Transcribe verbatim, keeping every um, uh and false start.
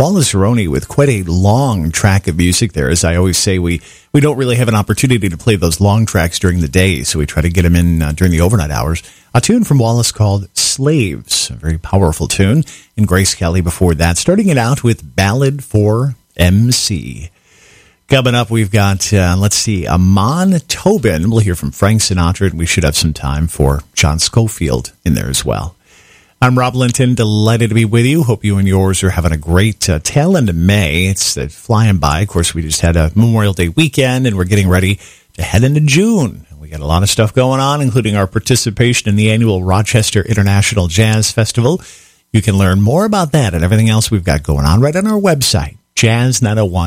Wallace Roney with quite a long track of music there. As I always say, we, we don't really have an opportunity to play those long tracks during the day, so we try to get them in uh, during the overnight hours. A tune from Wallace called Slaves, a very powerful tune. And Grace Kelly before that, starting it out with Ballad for M C. Coming up, we've got, uh, let's see, Amon Tobin. We'll hear from Frank Sinatra, and we should have some time for John Schofield in there as well. I'm Rob Linton, delighted to be with you. Hope you and yours are having a great uh, tail end of May. It's uh, flying by. Of course, we just had a Memorial Day weekend, and we're getting ready to head into June. We got a lot of stuff going on, including our participation in the annual Rochester International Jazz Festival. You can learn more about that and everything else we've got going on right on our website, jazz nine oh one